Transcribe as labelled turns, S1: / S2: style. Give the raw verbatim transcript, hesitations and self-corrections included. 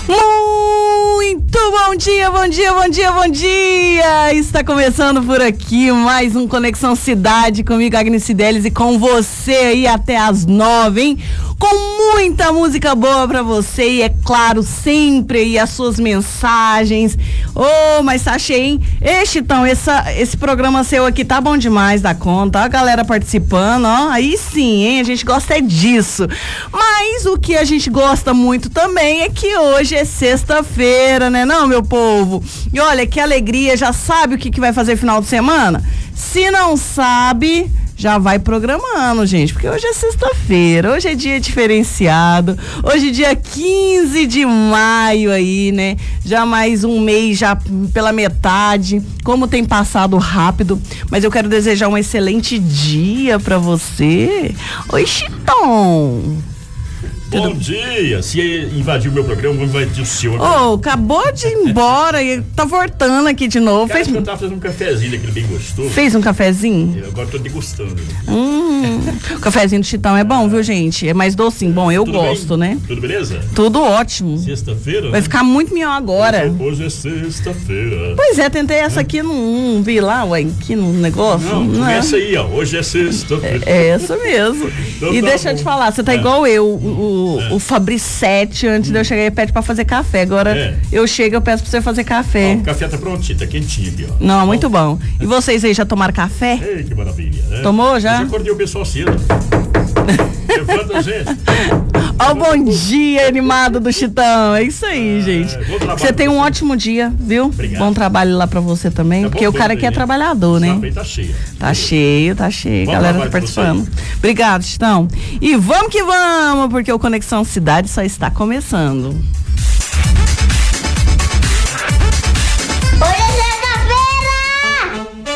S1: Muito bom dia, bom dia, bom dia, bom dia! Está começando por aqui mais um Conexão Cidade comigo, Agnes Fidelis, e com você aí até as nove, hein? Com muita música boa pra você e, é claro, sempre aí as suas mensagens. Ô, oh, mas tá cheio, hein? Ei, Chitão, essa, esse programa seu aqui tá bom demais da conta. A galera participando, ó. Aí sim, hein? A gente gosta é disso. Mas o que a gente gosta muito também é que hoje é sexta-feira, né não, meu povo? E olha, que alegria. Já sabe o que, que vai fazer final de semana? Se não sabe, já vai programando, gente, porque hoje é sexta-feira, hoje é dia diferenciado, hoje é dia quinze de maio aí, né? Já mais um mês, já pela metade, como tem passado rápido, mas eu quero desejar um excelente dia pra você. Oi, Chitão!
S2: Bom dia! Se invadiu o meu programa, vou invadir o seu. Né?
S1: Oh, acabou de ir embora e tá voltando aqui de novo.
S2: Cara,
S1: Fez...
S2: eu tava fazendo um cafezinho daquele bem gostoso.
S1: Fez um cafezinho?
S2: Eu agora tô degustando.
S1: Hum, o cafezinho do Chitão é bom, viu, gente? É mais docinho. Bom, eu
S2: Tudo
S1: gosto,
S2: bem?
S1: né?
S2: Tudo beleza?
S1: Tudo ótimo.
S2: Sexta-feira?
S1: Vai
S2: né?
S1: ficar muito melhor agora.
S2: Hoje, hoje é sexta-feira.
S1: Pois é, tentei essa aqui, não, não vi lá, ué, aqui no negócio.
S2: Não,
S1: Não é.
S2: começa aí, ó. Hoje é sexta-feira.
S1: É essa mesmo.
S2: Então
S1: E
S2: tá
S1: deixa eu
S2: bom.
S1: te falar, você tá
S2: É.
S1: igual eu, o,
S2: É.
S1: o Fabricete, antes de eu chegar, ele pede pra fazer café. Agora
S2: É.
S1: eu chego, eu peço pra você fazer
S2: Ó,
S1: café.
S2: o café tá prontinho, tá quentinho aqui, ó.
S1: Não, muito bom. E vocês aí já tomaram café?
S2: Ei, que maravilha, né?
S1: Tomou já?
S2: Eu já acordei o pessoal cedo. Levanta, gente.
S1: Ó, o bom dia animado do Chitão. É isso aí,
S2: É,
S1: gente.
S2: bom trabalho
S1: Você tem um
S2: pra você.
S1: ótimo dia, viu?
S2: Obrigado.
S1: Bom trabalho lá pra você também,
S2: Tá bom
S1: porque o
S2: todo
S1: cara
S2: aí,
S1: aqui é
S2: né?
S1: trabalhador, né?
S2: Também tá cheia.
S1: Tá cheio, tá cheio.
S2: Bom
S1: Galera tá
S2: trabalho pra você
S1: participando. Obrigado, Chitão. E vamos que vamos, porque o Conexão Cidade só está começando.